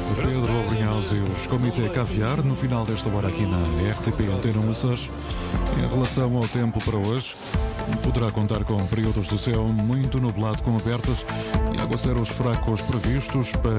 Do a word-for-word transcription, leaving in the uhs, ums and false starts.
Pedro Abrinhaus e os Comitê Caviar no final desta hora aqui na R T P Antena Açores. Em relação ao tempo para hoje, poderá contar com períodos de céu muito nublado com abertas e aguaceiros fracos previstos para